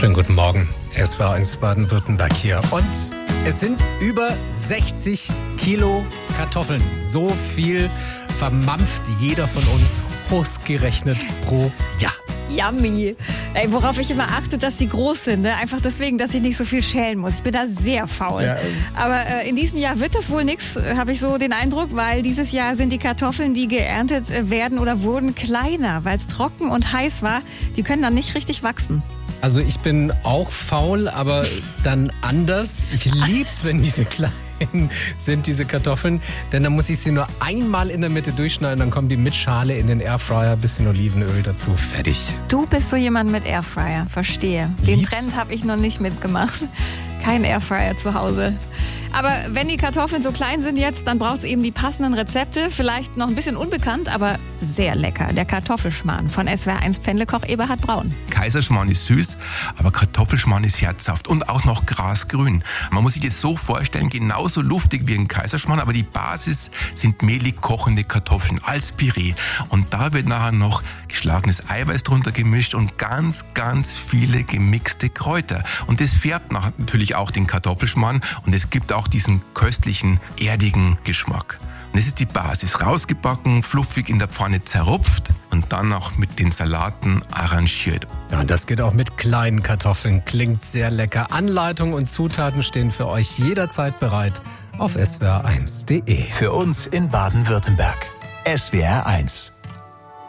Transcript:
Schönen guten Morgen. SWR1 Baden-Württemberg hier. Und es sind über 60 Kilo Kartoffeln. So viel vermampft jeder von uns ausgerechnet pro Jahr. Yummy. Ey, worauf ich immer achte, dass sie groß sind. Ne? Einfach deswegen, dass ich nicht so viel schälen muss. Ich bin da sehr faul. Ja. Aber in diesem Jahr wird das wohl nichts, habe ich so den Eindruck, weil dieses Jahr sind die Kartoffeln, die geerntet werden oder wurden, kleiner, weil es trocken und heiß war. Die können dann nicht richtig wachsen. Also ich bin auch faul, aber dann anders. Ich lieb's, wenn diese klein sind, diese Kartoffeln. Denn dann muss ich sie nur einmal in der Mitte durchschneiden, dann kommen die mit Schale in den Airfryer, bisschen Olivenöl dazu, fertig. Du bist so jemand mit Airfryer, verstehe. Den Trend habe ich noch nicht mitgemacht. Kein Airfryer zu Hause. Aber wenn die Kartoffeln so klein sind jetzt, dann braucht es eben die passenden Rezepte. Vielleicht noch ein bisschen unbekannt, aber sehr lecker. Der Kartoffelschmarrn von SWR1 Pfännlekoch Eberhard Braun. Kaiserschmarrn ist süß, aber Kartoffelschmarrn ist herzhaft und auch noch grasgrün. Man muss sich das so vorstellen, genauso luftig wie ein Kaiserschmarrn, aber die Basis sind mehlig kochende Kartoffeln als Püree. Und da wird nachher noch geschlagenes Eiweiß drunter gemischt und ganz, ganz viele gemixte Kräuter. Und das färbt natürlich auch den Kartoffelschmarrn und es gibt auch diesen köstlichen, erdigen Geschmack. Und das ist die Basis. Rausgebacken, fluffig in der Pfanne zerrupft und dann noch mit den Salaten arrangiert. Ja, das geht auch mit kleinen Kartoffeln. Klingt sehr lecker. Anleitung und Zutaten stehen für euch jederzeit bereit auf swr1.de. Für uns in Baden-Württemberg. SWR1.